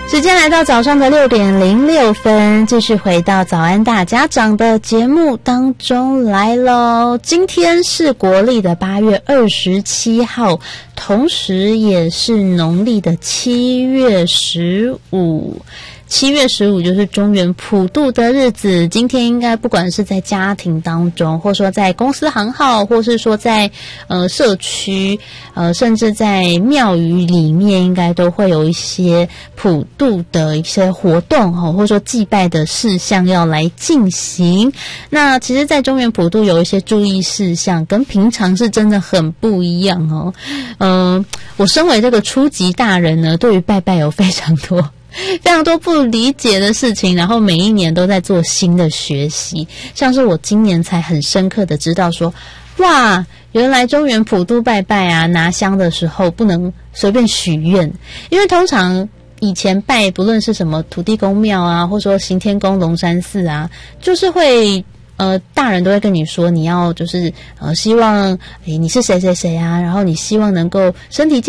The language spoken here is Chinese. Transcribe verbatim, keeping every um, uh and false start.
时间来到早上的六点零六分，继续回到早安大家长的节目当中来咯。今天是国历的八月二十七号，同时也是农历的七月十五。七月十五就是中元普渡的日子，今天应该不管是在家庭当中，或者说在公司行号，或是说在呃社区，呃甚至在庙宇里面，应该都会有一些普渡的一些活动哈，或者说祭拜的事项要来进行。那其实在中元普渡有一些注意事项，跟平常是真的很不一样哦。嗯、呃，我身为这个初级大人呢，对于拜拜有非常多非常多不理解的事情，然后每一年都在做新的学习，像是我今年才很深刻的知道说，哇，原来中元普渡拜拜啊，拿香的时候不能随便许愿，因为通常以前拜不论是什么土地公庙啊，或者说行天宫、龙山寺啊，就是会呃，大人都会跟你说，你要就是呃，希望诶你是谁谁谁啊，然后你希望能够身体健